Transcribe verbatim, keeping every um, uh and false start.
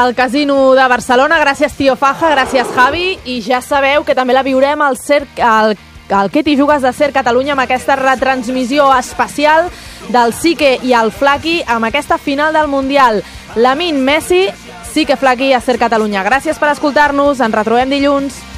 al Casino de Barcelona. Gràcies, Tio Faja, gràcies, Javi. I ja sabeu que també la viurem al Cerc, al, al Què t'hi jugues de Cerc Catalunya, amb aquesta retransmissió especial del Sique i el Flaqui, amb aquesta final del Mundial. Lamine, Messi, Sique, Flaqui a Cerc Catalunya. Gràcies per escoltar-nos, ens retrobem dilluns.